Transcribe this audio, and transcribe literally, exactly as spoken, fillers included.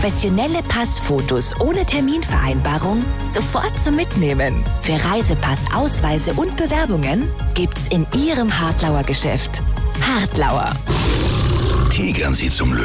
Professionelle Passfotos ohne Terminvereinbarung sofort zum Mitnehmen. Für Reisepass, Ausweise und Bewerbungen gibt's in Ihrem Hartlauer Geschäft. Hartlauer. Tigern Sie zum Löwen.